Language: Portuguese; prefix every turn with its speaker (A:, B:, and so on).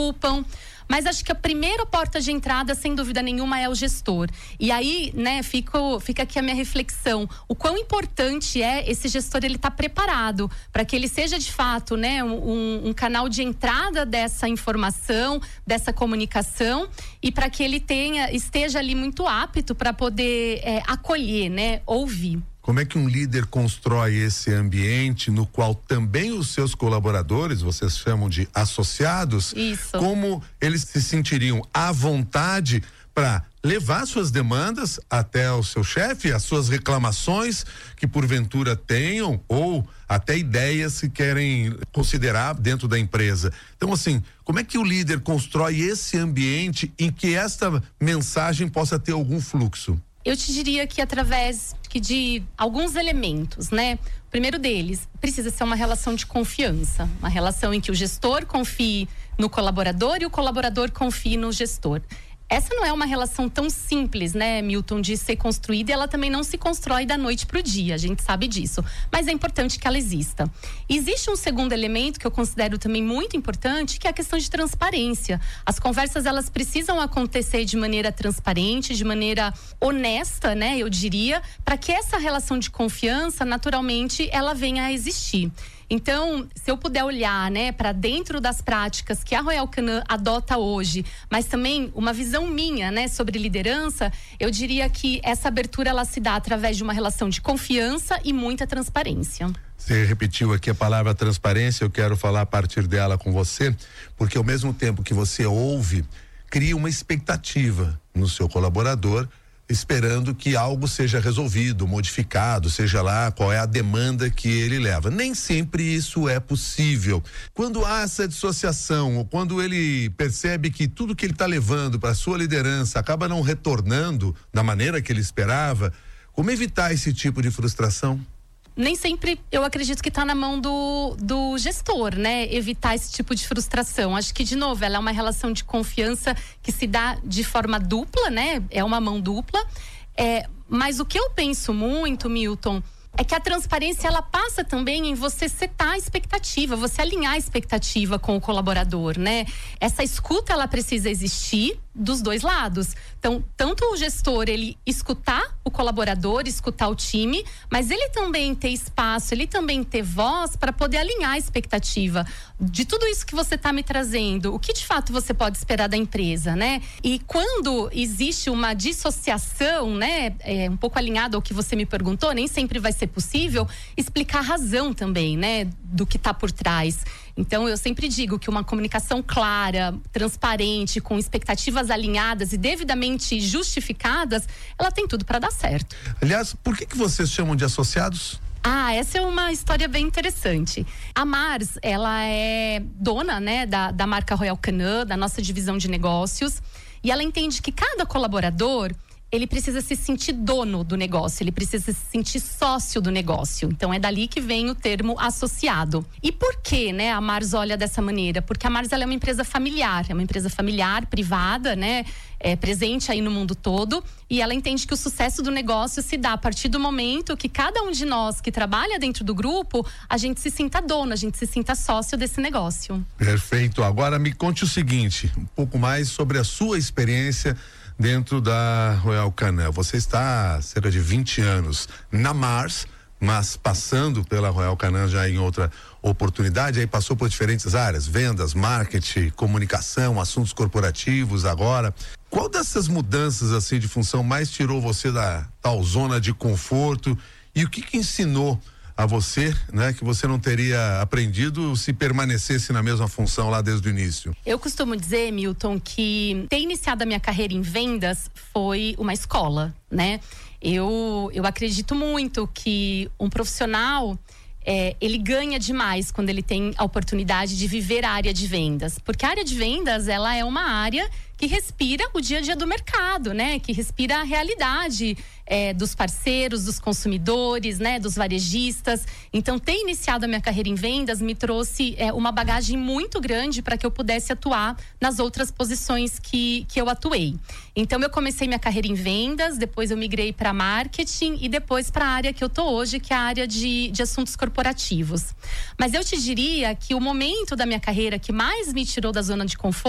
A: ocupam. Mas acho que a primeira porta de entrada, sem dúvida nenhuma, é o gestor. E aí, né, fica aqui a minha reflexão. O quão importante é esse gestor, ele estar preparado para que ele seja, de fato, né, um canal de entrada dessa informação, dessa comunicação, e para que ele esteja ali muito apto para poder acolher, né, ouvir.
B: Como é que um líder constrói esse ambiente no qual também os seus colaboradores, vocês chamam de associados,
A: isso,
B: como eles se sentiriam à vontade para levar suas demandas até o seu chefe, as suas reclamações que porventura tenham ou até ideias que querem considerar dentro da empresa. Então, assim, como é que o líder constrói esse ambiente em que esta mensagem possa ter algum fluxo?
A: Eu te diria que através de alguns elementos, né? O primeiro deles precisa ser uma relação de confiança, uma relação em que o gestor confie no colaborador e o colaborador confie no gestor. Essa não é uma relação tão simples, né, Milton, de ser construída, e ela também não se constrói da noite pro dia, a gente sabe disso. Mas é importante que ela exista. Existe um segundo elemento que eu considero também muito importante, que é a questão de transparência. As conversas, elas precisam acontecer de maneira transparente, de maneira honesta, né, eu diria, para que essa relação de confiança, naturalmente, ela venha a existir. Então, se eu puder olhar, né, para dentro das práticas que a Royal Canin adota hoje, mas também uma visão minha, né, sobre liderança, eu diria que essa abertura, ela se dá através de uma relação de confiança e muita transparência.
B: Você repetiu aqui a palavra transparência, eu quero falar a partir dela com você, porque ao mesmo tempo que você ouve, cria uma expectativa no seu colaborador, esperando que algo seja resolvido, modificado, seja lá qual é a demanda que ele leva. Nem sempre isso é possível. Quando há essa dissociação, ou quando ele percebe que tudo que ele está levando para a sua liderança acaba não retornando da maneira que ele esperava, como evitar esse tipo de frustração?
A: Nem sempre eu acredito que está na mão do gestor, né? Evitar esse tipo de frustração. Acho que, de novo, ela é uma relação de confiança que se dá de forma dupla, né? É uma mão dupla. Mas o que eu penso muito, Milton, é que a transparência, ela passa também em você setar a expectativa, você alinhar a expectativa com o colaborador, né? Essa escuta, ela precisa existir dos dois lados. Então, tanto o gestor, ele escutar o colaborador, escutar o time, mas ele também ter espaço, ele também ter voz para poder alinhar a expectativa de tudo isso que você está me trazendo, o que de fato você pode esperar da empresa, né? E quando existe uma dissociação, né, um pouco alinhado ao que você me perguntou, nem sempre vai ser possível explicar a razão também, né, do que está por trás. Então, eu sempre digo que uma comunicação clara, transparente, com expectativas alinhadas e devidamente justificadas, ela tem tudo para dar certo.
B: Aliás, por que vocês chamam de associados?
A: Essa é uma história bem interessante. A Mars, ela é dona, né, da marca Royal Canin, da nossa divisão de negócios, e ela entende que cada colaborador, ele precisa se sentir dono do negócio, ele precisa se sentir sócio do negócio. Então, é dali que vem o termo associado. E por que, né, a Mars olha dessa maneira? Porque a Mars, ela é uma empresa familiar, privada, né, presente aí no mundo todo, e ela entende que o sucesso do negócio se dá a partir do momento que cada um de nós que trabalha dentro do grupo, a gente se sinta dono, a gente se sinta sócio desse negócio.
B: Perfeito. Agora me conte o seguinte, um pouco mais sobre a sua experiência dentro da Royal Canin. Você está há cerca de 20 anos na Mars, mas passando pela Royal Canin já em outra oportunidade, aí passou por diferentes áreas, vendas, marketing, comunicação, assuntos corporativos agora. Qual dessas mudanças assim de função mais tirou você da tal zona de conforto e o que ensinou a você, né, que você não teria aprendido se permanecesse na mesma função lá desde o início?
A: Eu costumo dizer, Milton, que ter iniciado a minha carreira em vendas foi uma escola, né? Eu acredito muito que um profissional, ele ganha demais quando ele tem a oportunidade de viver a área de vendas, porque a área de vendas, ela é uma área que respira o dia a dia do mercado, né? Que respira a realidade dos parceiros, dos consumidores, né? Dos varejistas. Então, ter iniciado a minha carreira em vendas me trouxe uma bagagem muito grande para que eu pudesse atuar nas outras posições que eu atuei. Então, eu comecei minha carreira em vendas, depois eu migrei para marketing e depois para a área que eu tô hoje, que é a área de assuntos corporativos. Mas eu te diria que o momento da minha carreira que mais me tirou da zona de conforto